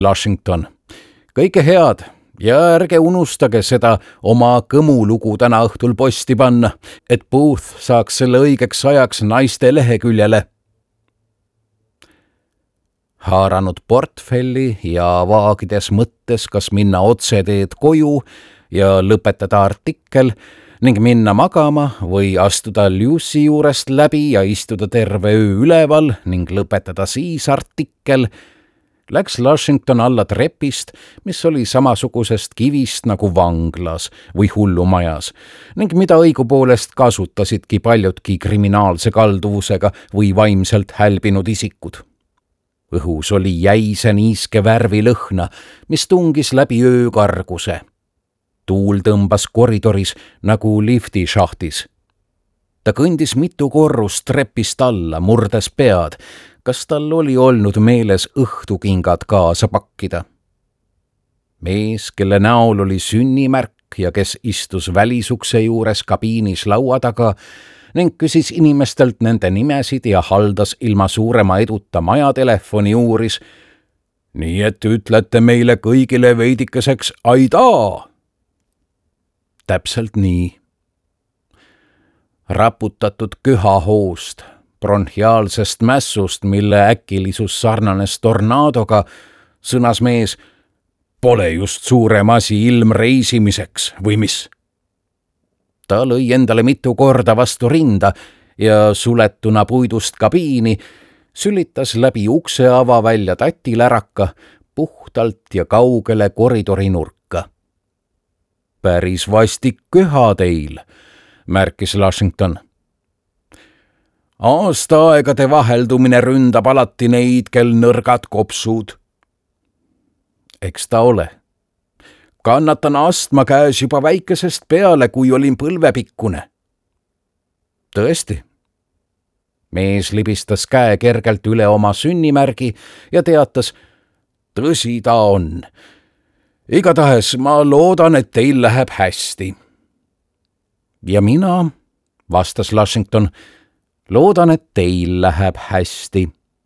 Washington. Kõike head ja ärge unustage seda oma kõmulugu täna õhtul posti panna, et Booth saaks selle õigeks ajaks naiste leheküljele. Haaranud portfelli ja vaagides mõttes, kas minna otseteed koju ja lõpetada artikkel ning minna magama või astuda Lucy juurest läbi ja istuda terve öö üleval ning lõpetada siis artikkel, läks Washington alla trepist, mis oli samasugusest kivist nagu vanglas või hullumajas ning mida õigupoolest kasutasidki paljudki kriminaalse kalduvusega või vaimselt hälbinud isikud. Õhus oli jäise niiske värvilõhna, mis tungis läbi öökarguse. Tuul tõmbas koridoris nagu liftišahtis. Ta kõndis mitu korrust trepist alla, murdes pead, kas tal oli olnud meeles õhtukingad kaasa pakkida. Mees, kelle näol oli sünnimärk ja kes istus välisukse juures kabiinis laua taga ning küsis inimestelt nende nimesid ja haldas ilma suurema eduta majatelefoni uuris, nii et ütlete meile kõigile veidikeseks aidaa. Täpselt nii. Raputatud köhahoost, bronhiaalsest mässust, mille äkilisus sarnanes tornaadoga, sõnas mees, pole just suurem asi ilm reisimiseks või mis? Ta lõi endale mitu korda vastu rinda ja suletuna puidust kabiini sülitas läbi ukse avavälja tatiläraka puhtalt ja kaugele koridori nurka. Päris vastik köha teil, märkis Washington. Aastaaegade vaheldumine ründab alati neid, kel nõrgad kopsud. Eks ta ole. Kannatan astma käes juba väikesest peale, kui olin põlvepikkune. Tõesti. Mees libistas käe kergelt üle oma sünnimärgi ja teatas, tõsi ta on. Igatahes ma loodan, et teil läheb hästi. Ja mina, vastas Washington, loodan, et teil läheb hästi.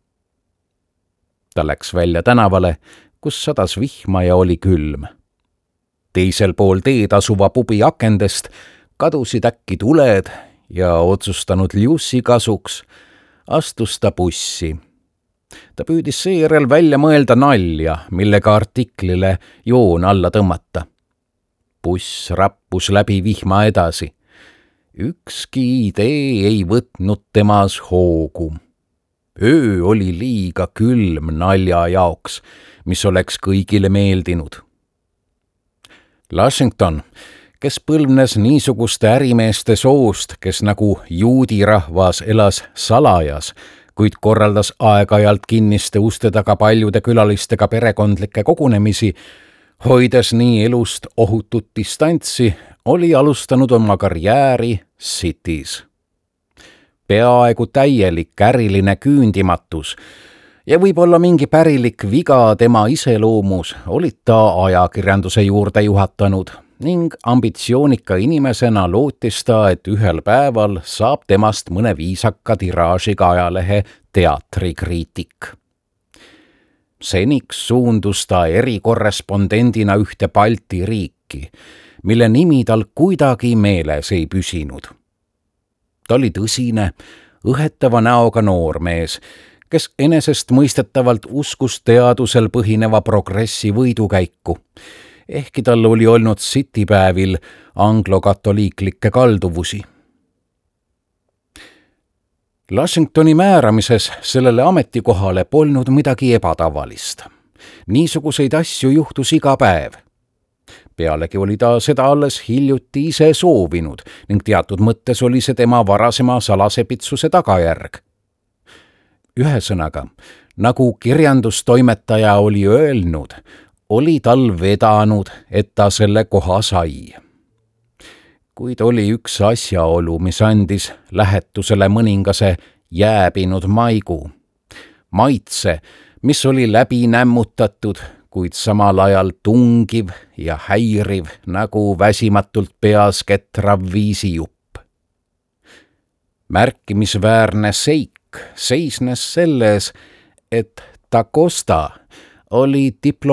Ta läks välja tänavale, kus sadas vihma ja oli külm. Teisel pool teed asuva pubi akendest kadusid äkki tuled ja otsustanud Lucy kasuks astus ta bussi. Ta püüdis seejärel välja mõelda nalja, millega artiklile joon alla tõmmata. Buss rappus läbi vihma edasi. Ükski idee ei võtnud temas hoogu. Öö oli liiga külm nalja jaoks, mis oleks kõigile meeldinud. Washington, kes põlvnes niisuguste ärimeeste soost, kes nagu juudi rahvas elas salajas, kuid korraldas aeg-ajalt kinniste uste taga paljude külalistega perekondlikke kogunemisi, hoides nii elust ohutut distantsi, oli alustanud oma karjääri City's. Peaaegu täielik äriline küündimatus ja võib-olla mingi pärilik viga tema iseloomus olid ta ajakirjanduse juurde juhatanud ning ambitsioonika inimesena lootis ta, et ühel päeval saab temast mõne viisaka tiraažiga ajalehe teatrikriitik. Seniks suundus ta erikorrespondendina ühte Balti riiki, mille nimi tal kuidagi meeles ei püsinud. Ta oli tõsine, õhetava näoga noormees, kes enesestmõistetavalt uskus teadusel põhineva progressi võidukäiku, ehkki tal oli olnud City-päevil anglokatoliiklikke kalduvusi. Washingtoni määramises sellele ametikohale polnud midagi ebatavalist. Niisuguseid asju juhtus iga päev. Pealegi oli ta seda alles hiljuti ise soovinud ning teatud mõttes oli see tema varasema salasepitsuse tagajärg. Ühesõnaga, nagu kirjandustoimetaja oli öelnud, oli tal vedanud, et ta selle koha sai. Kuid oli üks asjaolu, mis andis lähetusele mõningase jääbinud maigu. Maitse, mis oli läbi nämmutatud, kuid samal ajal tungiv ja häiriv nagu väsimatult peas ketrav viisijupp. Märkimisväärne seik seisnes selles, et Da Costa oli